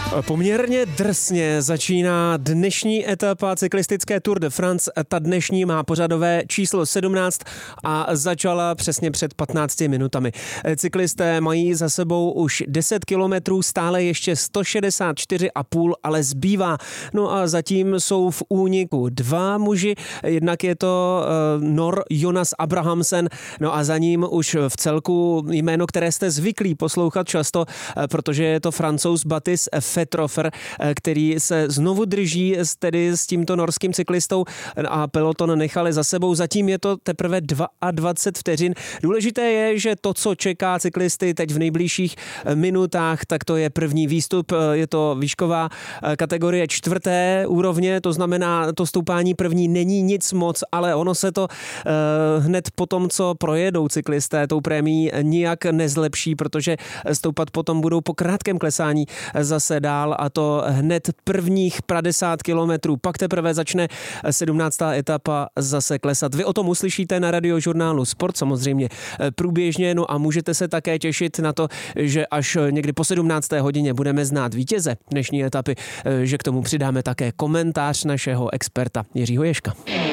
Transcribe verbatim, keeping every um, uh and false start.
Poměrně drsně začíná dnešní etapa cyklistické Tour de France. Ta dnešní má pořadové číslo sedmnáct a začala přesně před patnácti minutami. Cyklisté mají za sebou už deset kilometrů, stále ještě sto šedesát čtyři a půl, ale zbývá. No a zatím jsou v úniku dva muži, jednak je to uh, Nor Jonas Abrahamsen, no a za ním už v celku jméno, které jste zvyklí poslouchat často, protože je to Francouz Baptiste Pfeiffer, který se znovu drží tedy s tímto norským cyklistou a peloton nechali za sebou. Zatím je to teprve dvacet dva vteřin. Důležité je, že to, co čeká cyklisty teď v nejbližších minutách, tak to je první výstup. Je to výšková kategorie čtvrté úrovně, to znamená, to stoupání první není nic moc, ale ono se to uh, hned po tom, co projedou cyklisté tou prémií, nijak nezlepší, protože stoupat potom budou po krátkém klesání zase dál, a to hned prvních padesát kilometrů. Pak teprve začne sedmnáctá etapa zase klesat. Vy o tom uslyšíte na radiožurnálu Sport samozřejmě průběžně, no a můžete se také těšit na to, že až někdy po sedmnácté hodině budeme znát vítěze dnešní etapy, že k tomu přidáme také komentář našeho experta Jiřího Ježka.